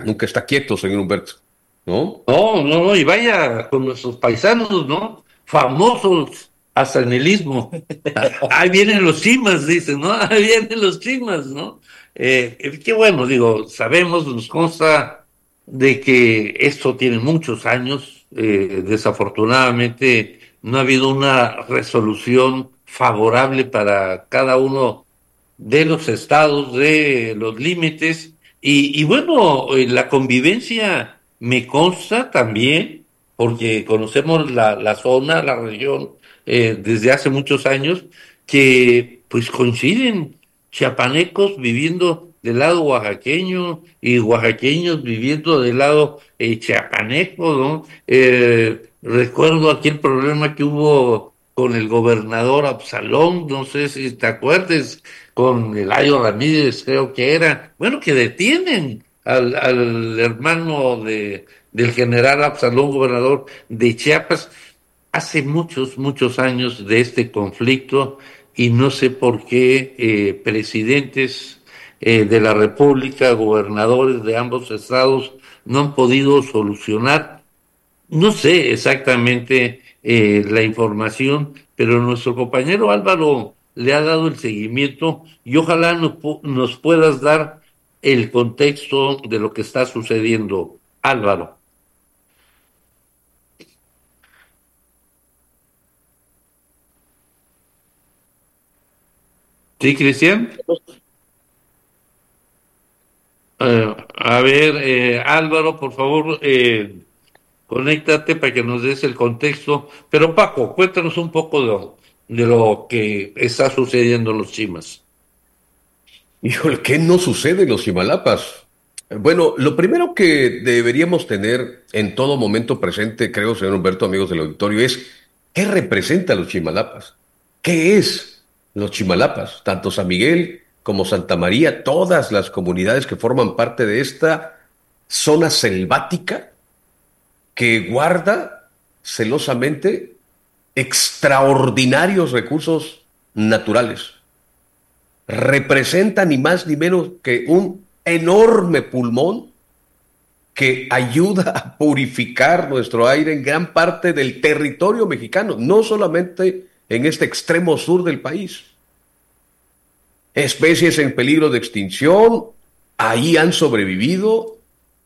nunca está quieto, señor Humberto, ¿no? No, no, no, y vaya con nuestros paisanos, ¿no? Famosos hasta en el istmo. Ahí vienen los chimas, dicen, ¿no? Ahí vienen los chimas, ¿no? Qué bueno, digo, sabemos, nos consta de que esto tiene muchos años. Desafortunadamente no ha habido una resolución favorable para cada uno de los estados, de los límites. Y bueno, la convivencia me consta también, porque conocemos la zona, la región, desde hace muchos años, que pues coinciden chiapanecos viviendo del lado oaxaqueño y oaxaqueños viviendo del lado chiapaneco, ¿no? Recuerdo aquel problema que hubo con el gobernador Absalón, no sé si te acuerdes, con Eladio Ramírez, creo que era, bueno, que detienen al hermano del general Absalón, gobernador de Chiapas, hace muchos, muchos años de este conflicto y no sé por qué presidentes de la República, gobernadores de ambos estados, no han podido solucionar. No sé exactamente la información, pero nuestro compañero Álvaro le ha dado el seguimiento y ojalá nos puedas dar el contexto de lo que está sucediendo. Álvaro. ¿Sí, Cristian? A ver, Álvaro, por favor, conéctate para que nos des el contexto. Pero Paco, cuéntanos un poco de lo que está sucediendo en los Chimas. Híjole, ¿qué no sucede en los Chimalapas? Bueno, lo primero que deberíamos tener en todo momento presente, creo, señor Humberto, amigos del auditorio, es ¿qué representa los Chimalapas? ¿Qué es los Chimalapas? Tanto San Miguel como Santa María, todas las comunidades que forman parte de esta zona selvática que guarda celosamente extraordinarios recursos naturales. Representa ni más ni menos que un enorme pulmón que ayuda a purificar nuestro aire en gran parte del territorio mexicano, no solamente en este extremo sur del país. Especies en peligro de extinción, ahí han sobrevivido,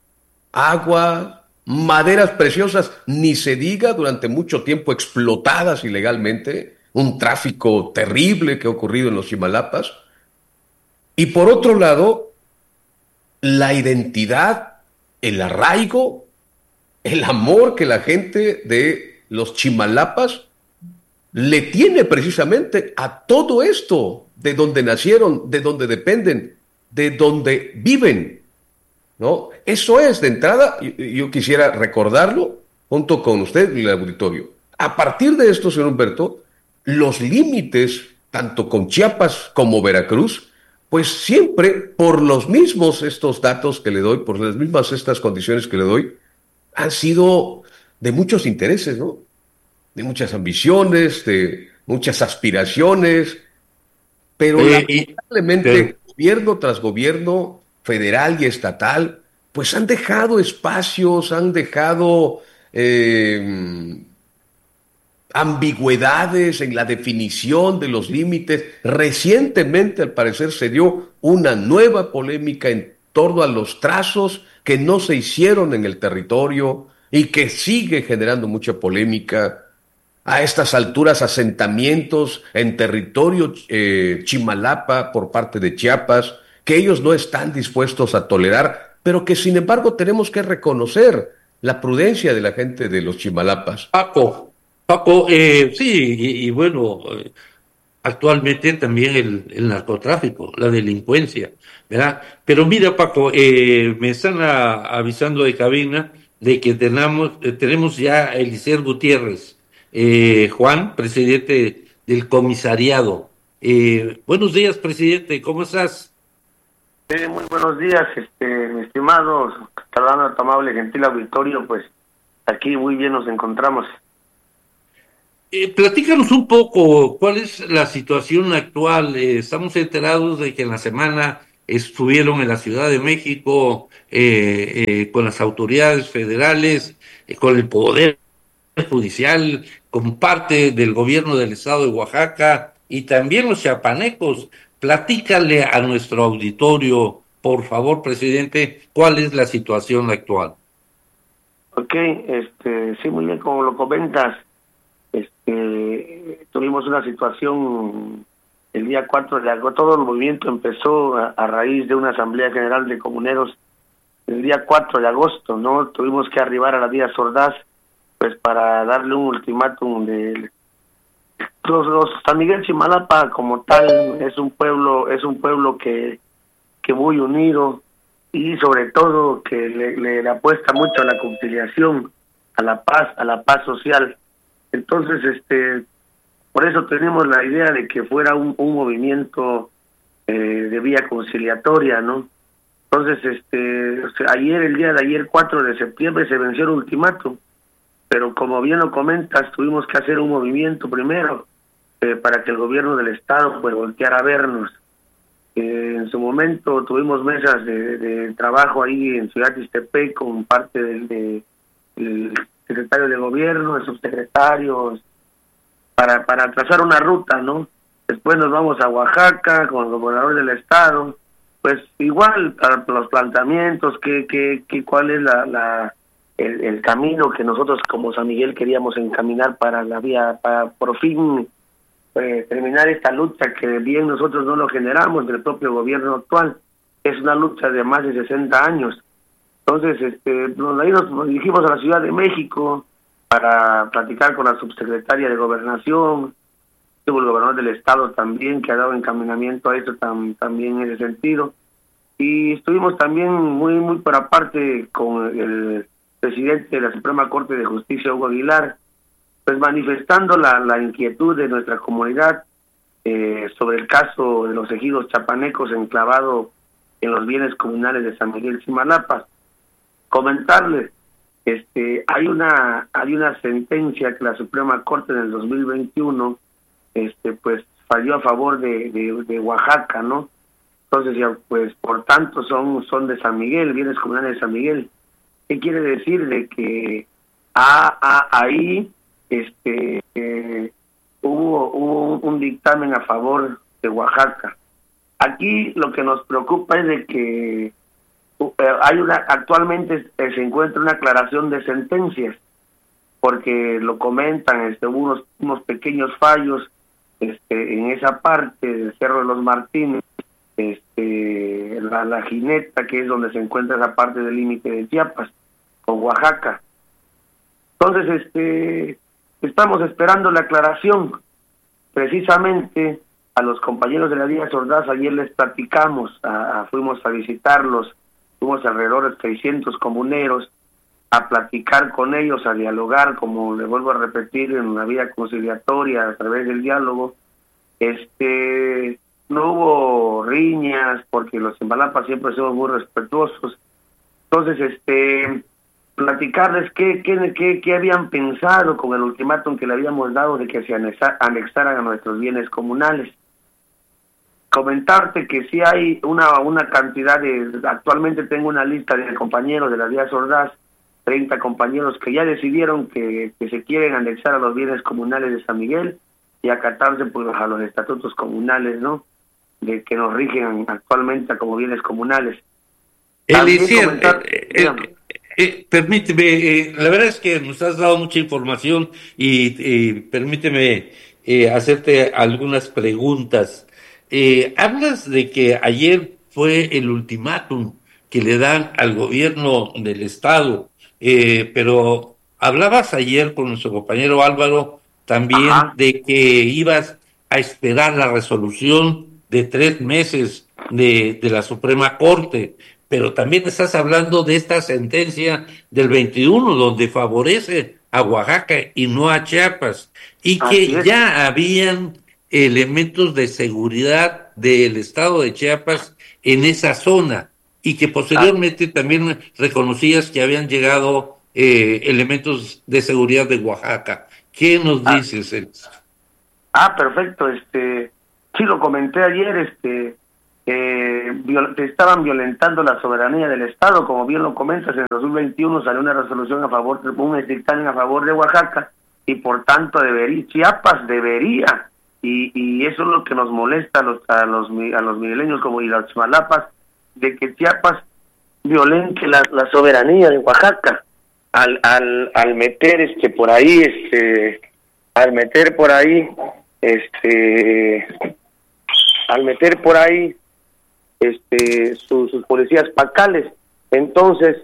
agua, maderas preciosas, ni se diga durante mucho tiempo explotadas ilegalmente, un tráfico terrible que ha ocurrido en los Chimalapas. Y por otro lado, la identidad, el arraigo, el amor que la gente de los Chimalapas le tiene precisamente a todo esto, de donde nacieron, de donde dependen, de donde viven, ¿no? Eso es, de entrada, yo quisiera recordarlo junto con usted y el auditorio. A partir de esto, señor Humberto, los límites, tanto con Chiapas como Veracruz, pues siempre por los mismos estos datos que le doy, por las mismas estas condiciones que le doy, han sido de muchos intereses, ¿no? De muchas ambiciones, de muchas aspiraciones, pero Oye, y te, lamentablemente gobierno tras gobierno, federal y estatal, pues han dejado espacios, han dejado ambigüedades en la definición de los límites. Recientemente, al parecer, se dio una nueva polémica en torno a los trazos que no se hicieron en el territorio y que sigue generando mucha polémica. A estas alturas, asentamientos en territorio Chimalapa por parte de Chiapas, que ellos no están dispuestos a tolerar, pero que sin embargo tenemos que reconocer la prudencia de la gente de los Chimalapas. Paco, sí, y bueno, actualmente también el narcotráfico, la delincuencia, ¿verdad? Pero mira, Paco, me están avisando de cabina de que tenemos ya a Eliezer Gutiérrez, Juan, presidente del comisariado. Buenos días, presidente, ¿cómo estás? Muy buenos días, mi estimado, saludando a tu amable, gentil auditorio, pues aquí muy bien nos encontramos. Platícanos un poco, ¿cuál es la situación actual? Estamos enterados de que en la semana estuvieron en la Ciudad de México con las autoridades federales, con el Poder Judicial, con parte del gobierno del estado de Oaxaca y también los chiapanecos. Platícale a nuestro auditorio, por favor, presidente, cuál es la situación actual. Ok, sí, muy bien, como lo comentas, tuvimos una situación el día 4 de agosto. Todo el movimiento empezó a raíz de una asamblea general de comuneros el día 4 de agosto, ¿no? Tuvimos que arribar a la Díaz Ordaz, pues para darle un ultimátum de los San Miguel Chimalapa como tal. Es un pueblo que muy unido, y sobre todo que le apuesta mucho a la conciliación, a la paz social. Entonces, por eso tenemos la idea de que fuera un movimiento de vía conciliatoria, ¿no? Entonces, el día de ayer, 4 de septiembre, se venció el ultimátum, pero como bien lo comentas, tuvimos que hacer un movimiento primero para que el gobierno del estado pues volteara a vernos. En su momento tuvimos mesas de trabajo ahí en Ciudad Ixtepec con parte del secretario de gobierno, de subsecretarios, para trazar una ruta, ¿no? Después nos vamos a Oaxaca con el gobernador del estado, pues igual para los planteamientos, cuál es el camino que nosotros como San Miguel queríamos encaminar para la vía, para por fin terminar esta lucha que bien nosotros no lo generamos del propio gobierno actual. Es una lucha de más de 60 años. Entonces, ahí nos dirigimos a la Ciudad de México para platicar con la subsecretaria de Gobernación, tuvo el gobernador del estado también, que ha dado encaminamiento a esto también en ese sentido. Y estuvimos también muy por aparte con el presidente de la Suprema Corte de Justicia, Hugo Aguilar, pues manifestando la inquietud de nuestra comunidad sobre el caso de los ejidos chapanecos enclavado en los bienes comunales de San Miguel Chimalapa. Comentarles, hay una sentencia que la Suprema Corte en el 2021 pues falló a favor de Oaxaca, ¿no? Entonces, ya, pues por tanto son de San Miguel, bienes comunales de San Miguel. ¿Qué quiere decir? De que ahí hubo un dictamen a favor de Oaxaca. Aquí lo que nos preocupa es de que actualmente se encuentra una aclaración de sentencias, porque lo comentan, hubo unos pequeños fallos en esa parte del Cerro de los Martínez, la Jineta, que es donde se encuentra esa parte del límite de Chiapas con Oaxaca. Entonces, estamos esperando la aclaración. Precisamente a los compañeros de la Díaz Ordaz ayer les platicamos, fuimos a visitarlos, fuimos alrededor de 600 comuneros a platicar con ellos, a dialogar, como le vuelvo a repetir, en una vía conciliatoria a través del diálogo. No hubo riñas, porque los Chimalapa siempre somos muy respetuosos. Entonces, platicarles qué habían pensado con el ultimátum que le habíamos dado de que se anexaran a nuestros bienes comunales. Comentarte que sí hay una cantidad actualmente tengo una lista de compañeros de la Díaz Ordaz, 30 compañeros que ya decidieron que se quieren anexar a los bienes comunales de San Miguel y acatarse pues a los estatutos comunales, ¿no? De que nos rigen actualmente como bienes comunales. Permíteme, la verdad es que nos has dado mucha información y permíteme hacerte algunas preguntas. Hablas de que ayer fue el ultimátum que le dan al gobierno del estado, pero hablabas ayer con nuestro compañero Álvaro también de que ibas a esperar la resolución de 3 meses de la Suprema Corte, pero también estás hablando de esta sentencia del 21 donde favorece a Oaxaca y no a Chiapas, y que ya habían elementos de seguridad del estado de Chiapas en esa zona, y que posteriormente también reconocías que habían llegado elementos de seguridad de Oaxaca. ¿Qué nos dices? Perfecto. Sí, lo comenté ayer. estaban violentando la soberanía del Estado. Como bien lo comentas, en 2021 salió una resolución un dictamen a favor de Oaxaca, y por tanto Chiapas debería, y eso es lo que nos molesta a los migueleños como y los Chimalapas, de que Chiapas violente la soberanía de Oaxaca al meter por ahí sus policías pacales. Entonces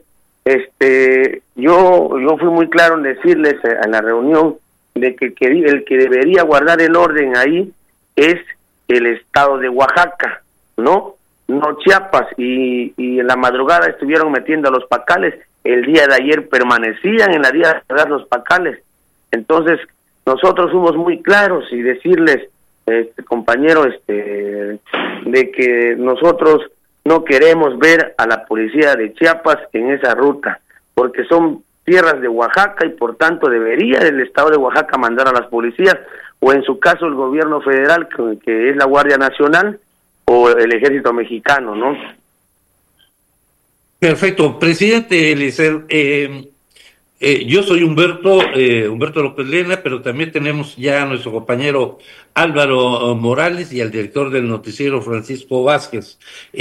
yo fui muy claro en decirles en la reunión de que el que debería guardar el orden ahí es el estado de Oaxaca, no Chiapas, y en la madrugada estuvieron metiendo a los pacales. El día de ayer permanecían en la día de los pacales. Entonces nosotros fuimos muy claros y decirles, compañero, de que nosotros no queremos ver a la policía de Chiapas en esa ruta, porque son tierras de Oaxaca y por tanto debería el estado de Oaxaca mandar a las policías, o en su caso el gobierno federal, que es la Guardia Nacional, o el Ejército Mexicano, ¿no? Perfecto. Presidente Eliezer, yo soy Humberto López Lena, pero también tenemos ya a nuestro compañero Álvaro Morales y al director del noticiero Francisco Vázquez.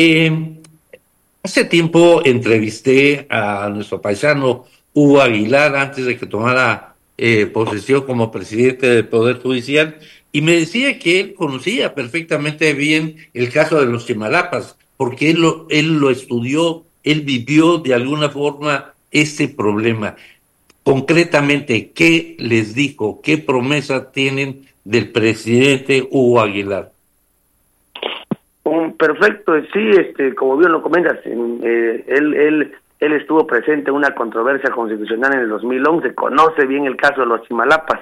Hace tiempo entrevisté a nuestro paisano Hugo Aguilar antes de que tomara posesión como presidente del Poder Judicial, y me decía que él conocía perfectamente bien el caso de los Chimalapas, porque él lo estudió, él vivió de alguna forma este problema. Concretamente, ¿qué les dijo? ¿Qué promesa tienen del presidente Hugo Aguilar? Perfecto, sí, como bien lo comentas, él estuvo presente en una controversia constitucional en el 2011, conoce bien el caso de los Chimalapas.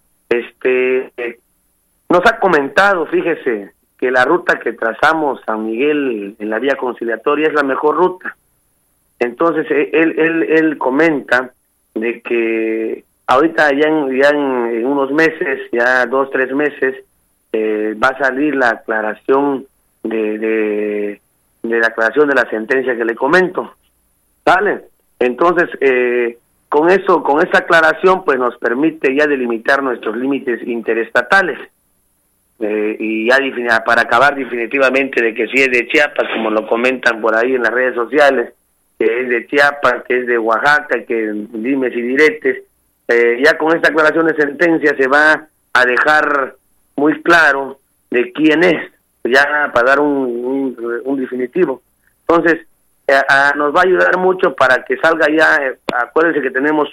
Nos ha comentado, fíjese, que la ruta que trazamos San Miguel en la vía conciliatoria es la mejor ruta. Entonces él comenta de que ahorita ya en unos meses, ya 2-3 meses, va a salir la aclaración de la aclaración de la sentencia que le comento, ¿sale? Entonces con esa aclaración pues nos permite ya delimitar nuestros límites interestatales, y ya para acabar definitivamente de que si es de Chiapas, como lo comentan por ahí en las redes sociales, que es de Chiapas, que es de Oaxaca, que dimes y diretes, ya con esta aclaración de sentencia se va a dejar muy claro de quién es, ya para dar un definitivo. Entonces nos va a ayudar mucho para que salga ya. Acuérdense que tenemos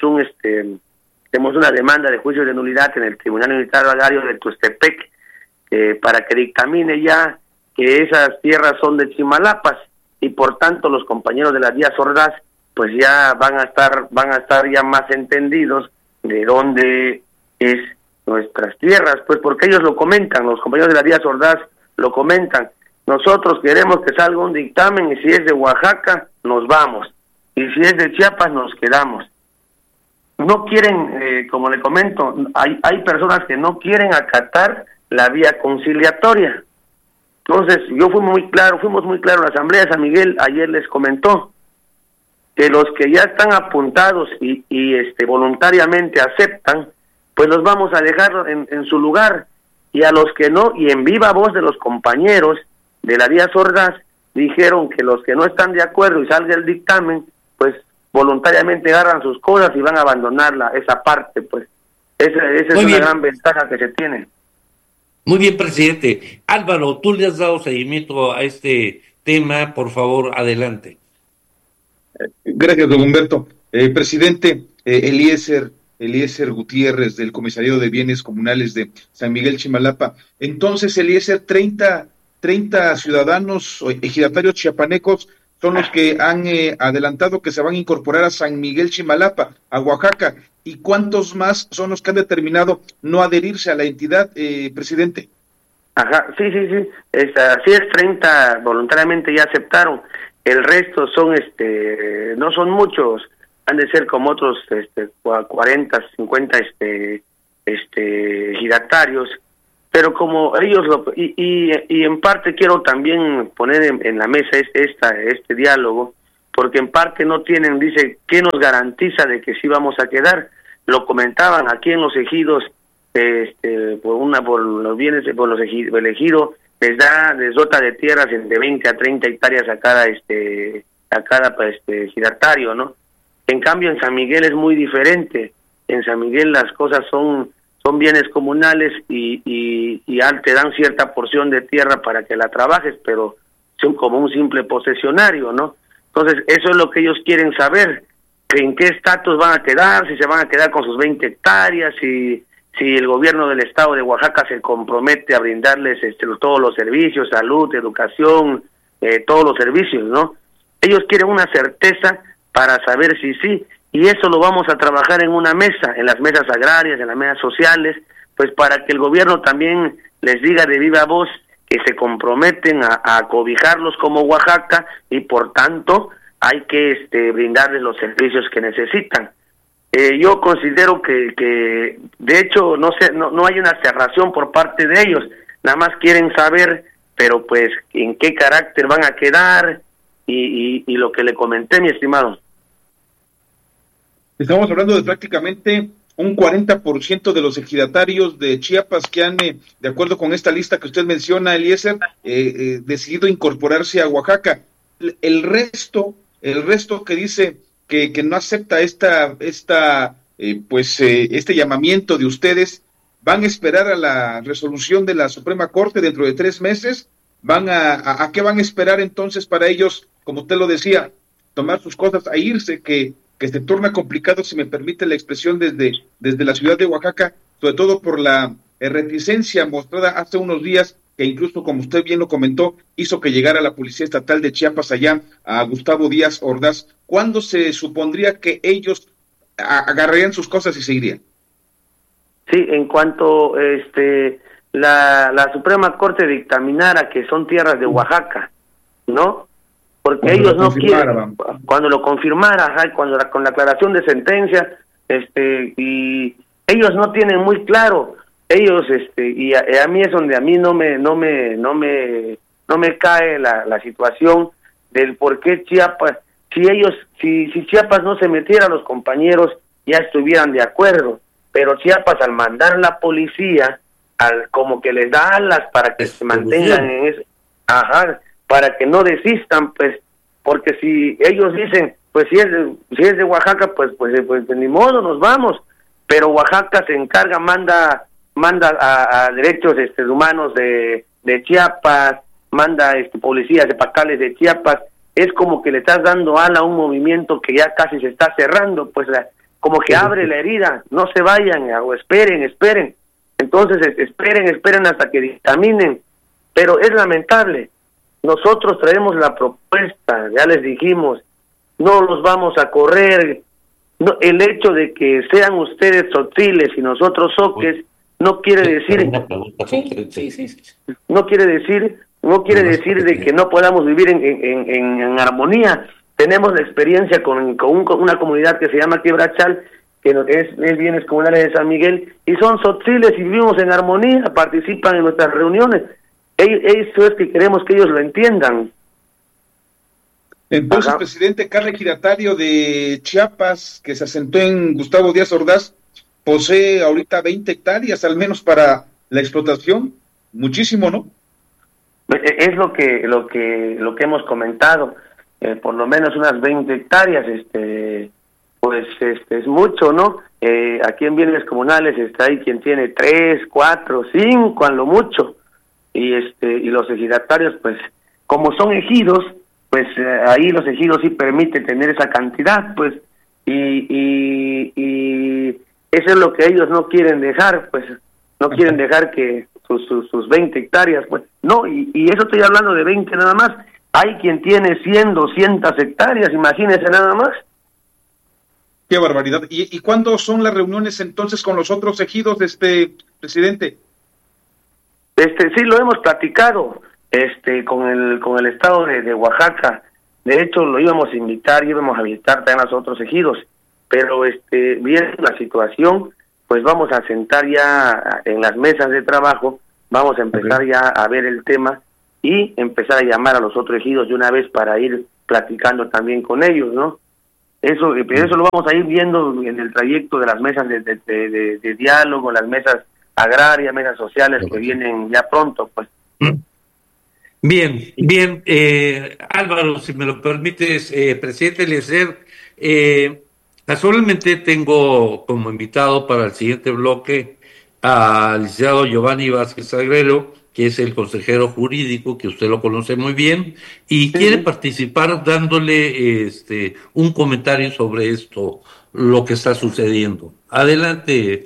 una demanda de juicio de nulidad en el Tribunal Militar Agrario de Tuxtepec, para que dictamine ya que esas tierras son de Chimalapas, y por tanto los compañeros de las Díaz Ordaz pues ya van a estar ya más entendidos de dónde es nuestras tierras, pues porque ellos lo comentan, los compañeros de las Díaz Ordaz lo comentan. Nosotros queremos que salga un dictamen, y si es de Oaxaca nos vamos, y si es de Chiapas nos quedamos. No quieren, como le comento, hay personas que no quieren acatar la vía conciliatoria. Entonces fuimos muy claros la Asamblea de San Miguel ayer les comentó que los que ya están apuntados y voluntariamente aceptan, pues los vamos a dejar en su lugar, y a los que no, y en viva voz de los compañeros de la Díaz Ordaz, dijeron que los que no están de acuerdo y salga el dictamen, pues voluntariamente agarran sus cosas y van a abandonar esa parte, pues esa es una gran ventaja que se tiene. Muy bien, presidente. Álvaro, tú le has dado seguimiento a este tema, por favor, adelante. Gracias, don Humberto. Presidente, Eliezer Gutiérrez, del Comisariado de Bienes Comunales de San Miguel Chimalapa. Entonces, Eliezer, 30 ciudadanos o ejidatarios chiapanecos son los que han adelantado que se van a incorporar a San Miguel Chimalapa, a Oaxaca. ¿Y cuántos más son los que han determinado no adherirse a la entidad, presidente? Ajá, sí. Así es, 30 voluntariamente ya aceptaron. El resto son, no son muchos, han de ser como otros 40, 50 ejidatarios, pero como ellos y en parte quiero también poner en la mesa este diálogo, porque en parte no tienen, dice, ¿qué nos garantiza de que sí vamos a quedar? Lo comentaban aquí en los ejidos, por los bienes, por los ejidos, el ejido les dota de tierras de 20 a 30 hectáreas a cada ejidatario, ¿no? En cambio en San Miguel es muy diferente. En San Miguel las cosas son bienes comunales y te dan cierta porción de tierra para que la trabajes, pero son como un simple posesionario, ¿no? Entonces eso es lo que ellos quieren saber, en qué estatus van a quedar, si se van a quedar con sus 20 hectáreas, si el gobierno del estado de Oaxaca se compromete a brindarles todos los servicios, salud, educación, todos los servicios, ¿no? Ellos quieren una certeza para saber si sí, y eso lo vamos a trabajar en una mesa, en las mesas agrarias, en las mesas sociales, pues para que el gobierno también les diga de viva voz que se comprometen a cobijarlos como Oaxaca y por tanto hay que brindarles los servicios que necesitan. Yo considero que de hecho no hay una cerración por parte de ellos, nada más quieren saber, pero pues en qué carácter van a quedar y lo que le comenté, mi estimado. Estamos hablando de prácticamente un 40% de los ejidatarios de Chiapas que han, de acuerdo con esta lista que usted menciona, Eliezer, decidido incorporarse a Oaxaca. El resto que dice que no acepta este llamamiento de ustedes, ¿van a esperar a la resolución de la Suprema Corte dentro de 3 meses? ¿Van a qué van a esperar entonces para ellos, como usted lo decía, tomar sus cosas a irse, que se torna complicado, si me permite la expresión, desde la ciudad de Oaxaca, sobre todo por la reticencia mostrada hace unos días, que incluso, como usted bien lo comentó, hizo que llegara la Policía Estatal de Chiapas allá a Gustavo Díaz Ordaz? ¿Cuándo se supondría que ellos agarrarían sus cosas y se irían? Sí, en cuanto la Suprema Corte dictaminara que son tierras de Oaxaca, ¿no? Porque cuando ellos no quieren, cuando lo confirmara, con la aclaración de sentencia, y ellos no tienen muy claro, ellos, y a mí es donde a mí no me cae la situación del por qué Chiapas, si Chiapas no se metiera, los compañeros ya estuvieran de acuerdo, pero Chiapas al mandar la policía, como que les da alas para que se mantengan en eso, para que no desistan, pues, porque si ellos dicen, pues si es de Oaxaca, pues ni modo, nos vamos, pero Oaxaca se encarga, manda a derechos humanos de Chiapas, manda policías de Pacales de Chiapas, es como que le estás dando ala a un movimiento que ya casi se está cerrando, pues como que abre la herida, no se vayan, o esperen, entonces esperen hasta que dictaminen, pero es lamentable. Nosotros traemos la propuesta, ya les dijimos, no los vamos a correr, no, el hecho de que sean ustedes tzotziles y nosotros soques no quiere decir de que no podamos vivir en armonía. Tenemos la experiencia con una comunidad que se llama Quebrachal, que es bienes comunales de San Miguel, y son tzotziles y vivimos en armonía, participan en nuestras reuniones. Eso es que queremos que ellos lo entiendan. Entonces, presidente, cada ejidatario de Chiapas que se asentó en Gustavo Díaz Ordaz posee ahorita 20 hectáreas al menos para la explotación. Muchísimo, ¿no? Es lo que hemos comentado, por lo menos unas 20 hectáreas, pues es mucho, ¿no? Aquí en bienes comunales hay quien tiene 3, 4, 5 a lo mucho. Y los ejidatarios, pues como son ejidos, pues ahí los ejidos sí permiten tener esa cantidad, pues y eso es lo que ellos no quieren dejar, pues no quieren dejar que sus 20 hectáreas, pues no, y eso estoy hablando de 20 nada más. Hay quien tiene 100, 200 hectáreas, imagínense nada más. Qué barbaridad. ¿Y cuándo son las reuniones entonces con los otros ejidos, presidente? Sí, lo hemos platicado con el estado de Oaxaca. De hecho, lo íbamos a visitar también a los otros ejidos, pero viendo la situación, pues vamos a sentar ya en las mesas de trabajo Vamos a empezar ya a ver el tema y empezar a llamar a los otros ejidos de una vez para ir platicando también con ellos, ¿no? Eso lo vamos a ir viendo en el trayecto de las mesas de diálogo, las mesas agrarias, mesas sociales que vienen ya pronto, pues. Bien, Álvaro, si me lo permites, presidente Eliezer, casualmente tengo como invitado para el siguiente bloque al licenciado Giovanni Vázquez Agrelo, que es el consejero jurídico, que usted lo conoce muy bien, y quiere participar dándole un comentario sobre esto, lo que está sucediendo. Adelante,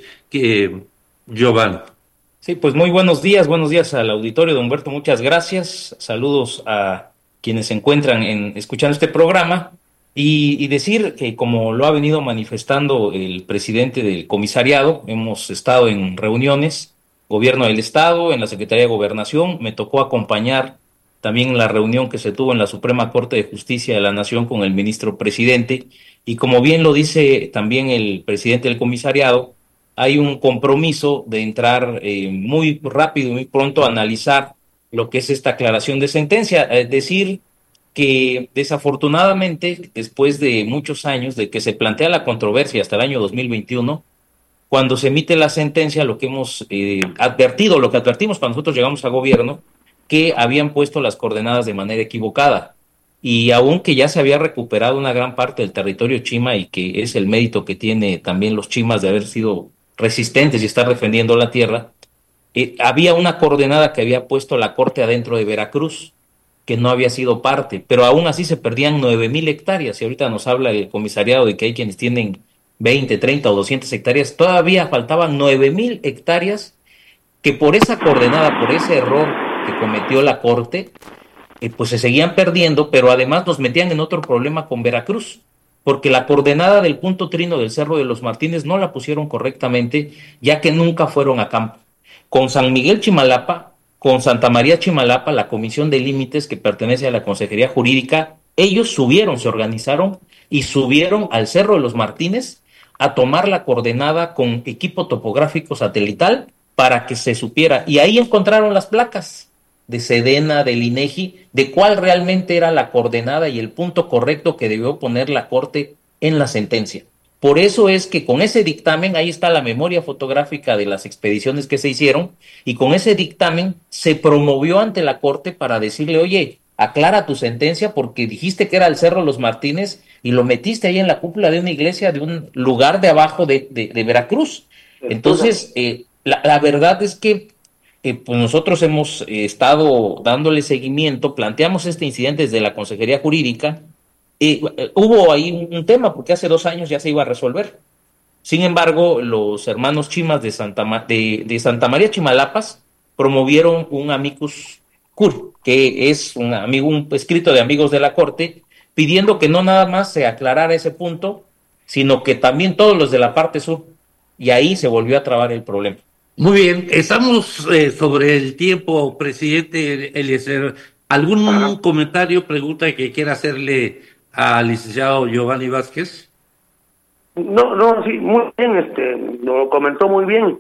Giovanni. Sí, pues muy buenos días al auditorio de Humberto, muchas gracias, saludos a quienes se encuentran escuchando este programa, y decir que, como lo ha venido manifestando el presidente del comisariado, hemos estado en reuniones, Gobierno del Estado, en la Secretaría de Gobernación. Me tocó acompañar también la reunión que se tuvo en la Suprema Corte de Justicia de la Nación con el ministro presidente, y como bien lo dice también el presidente del comisariado, hay un compromiso de entrar muy rápido y muy pronto a analizar lo que es esta aclaración de sentencia. Decir que desafortunadamente, después de muchos años de que se plantea la controversia hasta el año 2021, cuando se emite la sentencia, lo que hemos advertido, lo que advertimos cuando nosotros llegamos a gobierno, que habían puesto las coordenadas de manera equivocada. Y aunque ya se había recuperado una gran parte del territorio chima, y que es el mérito que tiene también los chimas de haber sido resistentes y estar defendiendo la tierra, había una coordenada que había puesto la Corte adentro de Veracruz, que no había sido parte, pero aún así se perdían 9,000 hectáreas, y ahorita nos habla el comisariado de que hay quienes tienen 20, 30 o 200 hectáreas, todavía faltaban 9,000 hectáreas que por esa coordenada, por ese error que cometió la Corte, pues se seguían perdiendo, pero además nos metían en otro problema con Veracruz, porque la coordenada del punto trino del Cerro de los Martínez no la pusieron correctamente, ya que nunca fueron a campo. Con San Miguel Chimalapa, con Santa María Chimalapa, la Comisión de Límites que pertenece a la Consejería Jurídica, ellos se organizaron y subieron al Cerro de los Martínez a tomar la coordenada con equipo topográfico satelital para que se supiera, y ahí encontraron las placas de Sedena, del INEGI, de cuál realmente era la coordenada y el punto correcto que debió poner la Corte en la sentencia. Por eso es que con ese dictamen, ahí está la memoria fotográfica de las expediciones que se hicieron, y con ese dictamen se promovió ante la Corte para decirle: oye, aclara tu sentencia porque dijiste que era el Cerro Los Martínez y lo metiste ahí en la cúpula de una iglesia de un lugar de abajo de Veracruz. Entonces, la verdad es que pues nosotros hemos estado dándole seguimiento, planteamos este incidente desde la Consejería Jurídica. Hubo ahí un tema porque hace 2 años ya se iba a resolver. Sin embargo, los hermanos chimas de Santa María Chimalapas promovieron un amicus curiae, que es un escrito de amigos de la Corte, pidiendo que no nada más se aclarara ese punto, sino que también todos los de la parte sur, y ahí se volvió a trabar el problema. Muy bien, estamos sobre el tiempo, presidente Eliezer. ¿Algún comentario, pregunta que quiera hacerle al licenciado Giovanni Vázquez? No, sí, muy bien, lo comentó muy bien.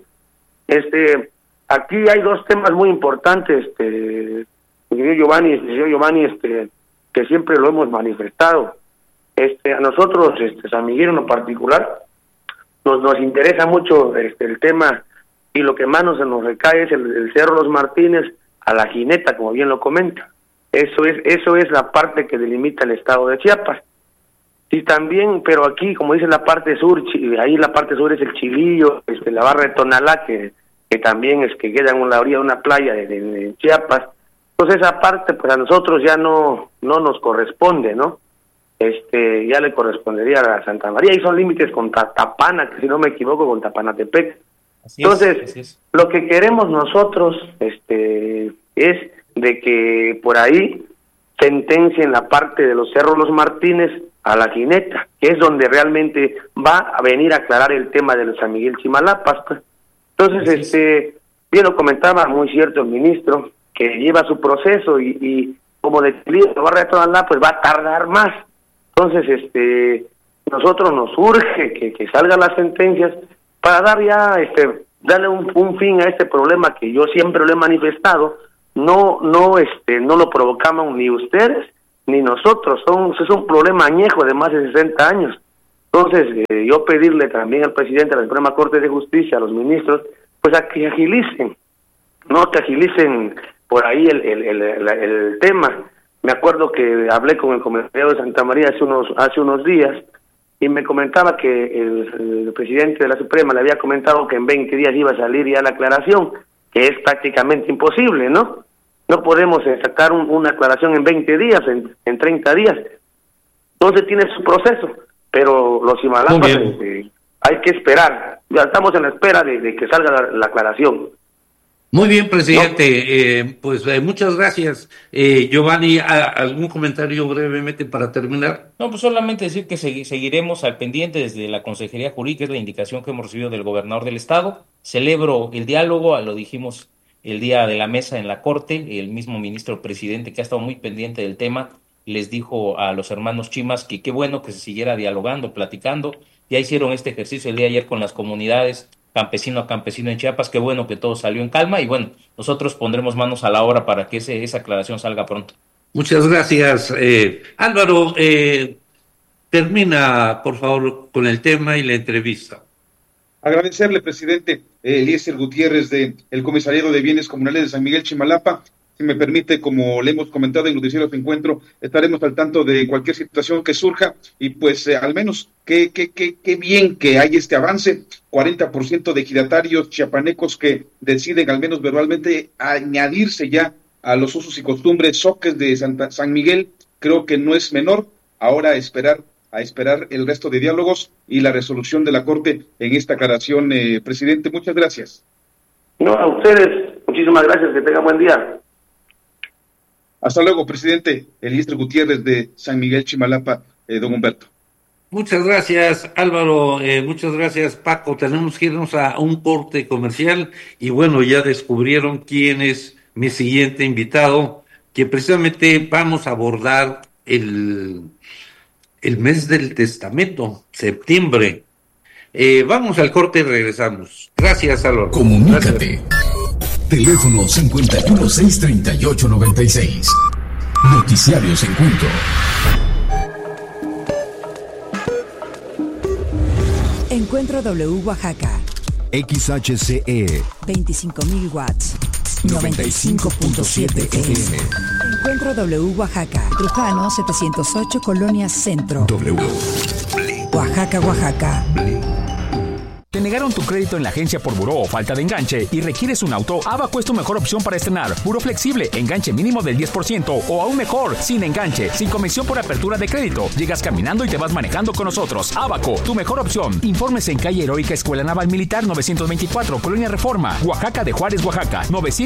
Aquí hay 2 temas muy importantes, el señor Giovanni, que siempre lo hemos manifestado. A nosotros, San Miguel en lo particular, nos interesa mucho el tema, y lo que más nos recae es el Cerro Los Martínez a la Jineta, como bien lo comenta. Eso es la parte que delimita el estado de Chiapas. Y también, pero aquí, como dice la parte sur, ahí la parte sur es el Chilillo, la barra de Tonalá, que también es que queda en la orilla de una playa de Chiapas. Entonces esa parte pues a nosotros ya no nos corresponde, ¿no? Ya le correspondería a Santa María, y son límites con Tapana, que si no me equivoco, con Tapanatepec. Así es. Lo que queremos nosotros es de que por ahí sentencien la parte de los Cerros Los Martínez a la Jineta, que es donde realmente va a venir a aclarar el tema de San Miguel Chimalapas. Entonces, bien lo comentaba, muy cierto el ministro, que lleva su proceso, y como de barra de Tonalá, pues va a tardar más. Entonces, nosotros nos urge que salgan las sentencias para dar ya darle un fin a este problema que yo siempre lo he manifestado. No lo provocamos ni ustedes ni nosotros, es un problema añejo de más de 60 años. Entonces, yo pedirle también al presidente de la Suprema Corte de Justicia, a los ministros, pues a que agilicen, ¿no? Que agilicen por ahí el tema. Me acuerdo que hablé con el comisario de Santa María hace unos días y me comentaba que el presidente de la Suprema le había comentado que en 20 días iba a salir ya la aclaración, que es prácticamente imposible, ¿no? No podemos sacar una aclaración en 20 días, en 30 días. Entonces tiene su proceso, pero los Chimalapas hay que esperar. Ya estamos en la espera de que salga la aclaración. Muy bien, presidente. Muchas gracias. Giovanni, ¿algún comentario brevemente para terminar? No, pues solamente decir que seguiremos al pendiente desde la Consejería Jurídica, es la indicación que hemos recibido del gobernador del estado. Celebro el diálogo, lo dijimos el día de la mesa en la Corte, el mismo ministro presidente que ha estado muy pendiente del tema, les dijo a los hermanos Chimas que qué bueno que se siguiera dialogando, platicando. Ya hicieron este ejercicio el día de ayer con las comunidades campesino a campesino en Chiapas, qué bueno que todo salió en calma y bueno, nosotros pondremos manos a la obra para que esa aclaración salga pronto. Muchas gracias. Álvaro, termina por favor con el tema y la entrevista. Agradecerle, presidente Eliezer Gutiérrez, del Comisariado de Bienes Comunales de San Miguel Chimalapa. Si me permite, como le hemos comentado en Noticieros de Encuentro, estaremos al tanto de cualquier situación que surja y pues al menos qué bien que hay este avance. 40% de ejidatarios chiapanecos que deciden al menos verbalmente añadirse ya a los usos y costumbres zoques de San Miguel, creo que no es menor. Ahora a esperar el resto de diálogos y la resolución de la Corte en esta aclaración, presidente. Muchas gracias. No, a ustedes, muchísimas gracias, que tengan buen día. Hasta luego, presidente Eliezer Gutiérrez de San Miguel Chimalapa, don Humberto. Muchas gracias, Álvaro. Muchas gracias, Paco. Tenemos que irnos a un corte comercial y bueno, ya descubrieron quién es mi siguiente invitado, que precisamente vamos a abordar el mes del testamento, septiembre. Vamos al corte y regresamos. Gracias, Álvaro. Comunícate. Teléfono 5163896. Noticiarios Encuentro. Encuentro W Oaxaca. XHCE 25.000 watts. 95.7 FM. Encuentro W Oaxaca. Trujano 708 Colonia Centro. W. Oaxaca, Oaxaca. ¿Te negaron tu crédito en la agencia por buró o falta de enganche y requieres un auto? Abaco es tu mejor opción para estrenar. Buró flexible, enganche mínimo del 10% o aún mejor, sin enganche, sin comisión por apertura de crédito. Llegas caminando y te vas manejando con nosotros. Abaco, tu mejor opción. Informes en calle Heroica Escuela Naval Militar 924, Colonia Reforma, Oaxaca de Juárez, Oaxaca,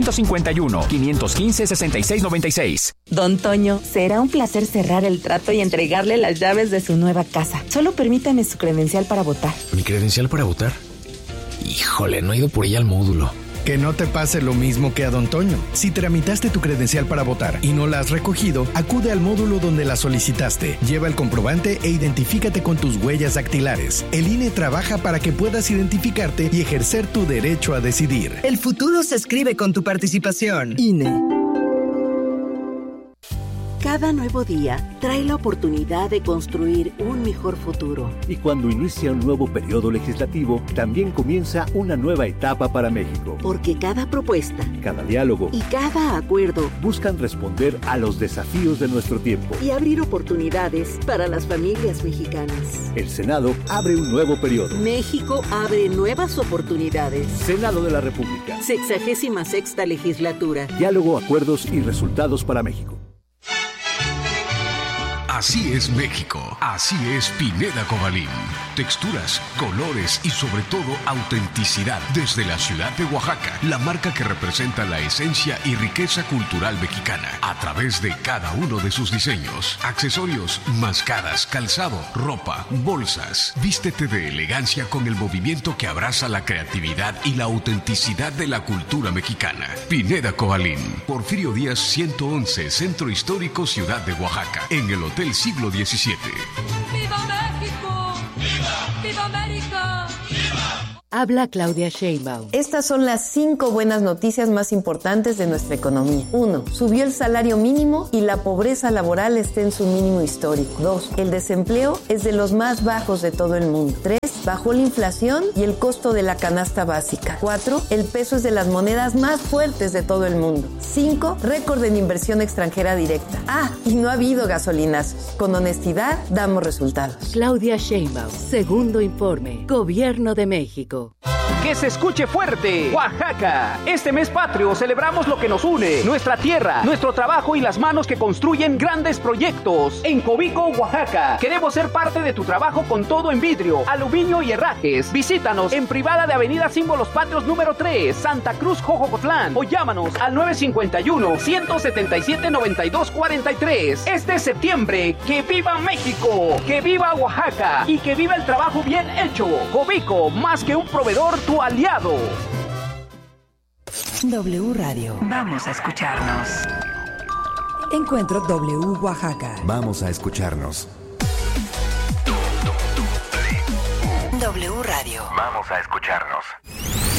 951-515-6696. Don Toño, será un placer cerrar el trato y entregarle las llaves de su nueva casa. Solo permítame su credencial para votar. ¿Mi credencial para votar? Híjole, no he ido por ella al módulo. Que no te pase lo mismo que a Don Toño. Si tramitaste tu credencial para votar y no la has recogido, acude al módulo donde la solicitaste. Lleva el comprobante e identifícate con tus huellas dactilares. El INE trabaja para que puedas identificarte y ejercer tu derecho a decidir. El futuro se escribe con tu participación. INE. Cada nuevo día trae la oportunidad de construir un mejor futuro. Y cuando inicia un nuevo periodo legislativo, también comienza una nueva etapa para México. Porque cada propuesta, cada diálogo y cada acuerdo buscan responder a los desafíos de nuestro tiempo y abrir oportunidades para las familias mexicanas. El Senado abre un nuevo periodo. México abre nuevas oportunidades. Senado de la República. 66ª legislatura. Diálogo, acuerdos y resultados para México. Así es México, así es Pineda Cobalín. Texturas, colores y sobre todo autenticidad desde la ciudad de Oaxaca, la marca que representa la esencia y riqueza cultural mexicana a través de cada uno de sus diseños, accesorios, mascadas, calzado, ropa, bolsas. Vístete de elegancia con el movimiento que abraza la creatividad y la autenticidad de la cultura mexicana. Pineda Cobalín, Porfirio Díaz 111, Centro Histórico, Ciudad de Oaxaca, en el Hotel Siglo XVII. ¡Viva México! ¡Viva! ¡Viva América! ¡Viva! Habla Claudia Sheinbaum. Estas son las 5 buenas noticias más importantes de nuestra economía. 1. Subió el salario mínimo y la pobreza laboral está en su mínimo histórico. 2. El desempleo es de los más bajos de todo el mundo. 3. Bajó la inflación y el costo de la canasta básica. 4. El peso es de las monedas más fuertes de todo el mundo. 5. Récord en inversión extranjera directa. Y no ha habido gasolinazos. Con honestidad damos resultados. Claudia Sheinbaum. Segundo informe. Gobierno de México. Que se escuche fuerte, Oaxaca. Este mes patrio celebramos lo que nos une, nuestra tierra, nuestro trabajo y las manos que construyen grandes proyectos. En Cobico, Oaxaca, queremos ser parte de tu trabajo con todo en vidrio, aluminio y herrajes. Visítanos en privada de Avenida Símbolos Patrios número 3, Santa Cruz, Jojocotlán, o llámanos al 951-177-9243. Este septiembre, que viva México, que viva Oaxaca y que viva el trabajo bien hecho. Cobico, más que un proveedor, tu aliado. W Radio. Vamos a escucharnos. Encuentro W Oaxaca. Vamos a escucharnos. W Radio. Vamos a escucharnos.